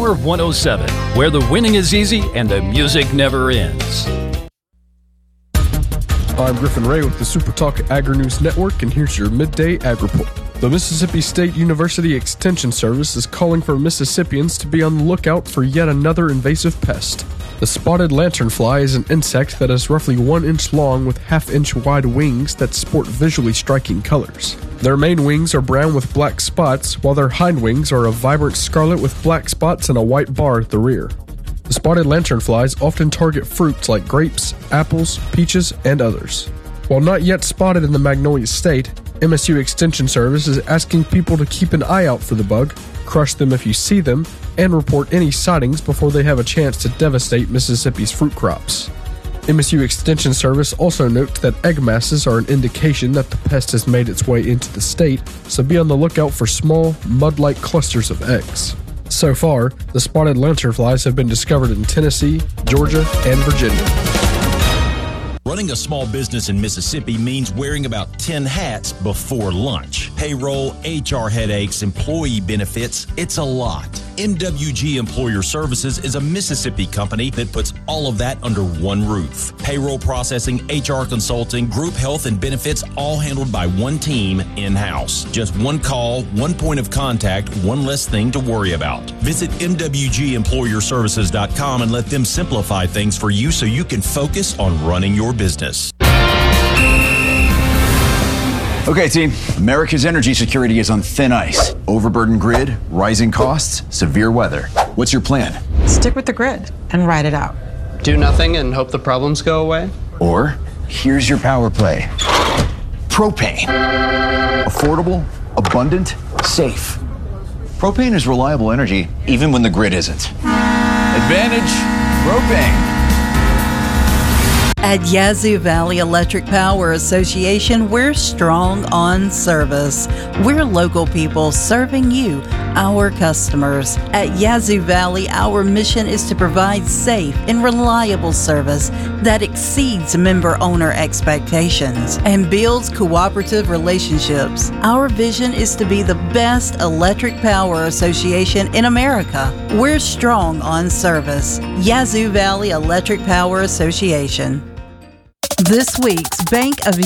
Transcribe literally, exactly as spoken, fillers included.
Power one oh seven, where the winning is easy and the music never ends. I'm Griffin Ray with the Super Talk Agri-News Network, and here's your midday ag report. The Mississippi State University Extension Service is calling for Mississippians to be on the lookout for yet another invasive pest. The spotted lanternfly is an insect that is roughly one inch long with half-inch wide wings that sport visually striking colors. Their main wings are brown with black spots, while their hind wings are a vibrant scarlet with black spots and a white bar at the rear. The spotted lanternflies often target fruits like grapes, apples, peaches, and others. While not yet spotted in the Magnolia State, M S U Extension Service is asking people to keep an eye out for the bug, crush them if you see them, and report any sightings before they have a chance to devastate Mississippi's fruit crops. M S U Extension Service also notes that egg masses are an indication that the pest has made its way into the state, so be on the lookout for small, mud-like clusters of eggs. So far, the spotted lanternflies have been discovered in Tennessee, Georgia, and Virginia. Running a small business in Mississippi means wearing about ten hats before lunch. Payroll, H R headaches, employee benefits, it's a lot. M W G Employer Services is a Mississippi company that puts all of that under one roof. Payroll processing, H R consulting, group health and benefits, all handled by one team in-house. Just one call, one point of contact, one less thing to worry about. Visit M W G employer services dot com and let them simplify things for you so you can focus on running your business. Okay, team, America's energy security is on thin ice. Overburdened grid, rising costs, severe weather. What's your plan? Stick with the grid and ride it out. Do nothing and hope the problems go away? Or, here's your power play. Propane. Affordable, abundant, safe. Propane is reliable energy even when the grid isn't. Advantage propane. At Yazoo Valley Electric Power Association, we're strong on service. We're local people serving you, our customers. At Yazoo Valley, our mission is to provide safe and reliable service that exceeds member-owner expectations and builds cooperative relationships. Our vision is to be the best electric power association in America. We're strong on service. Yazoo Valley Electric Power Association. This week's Bank of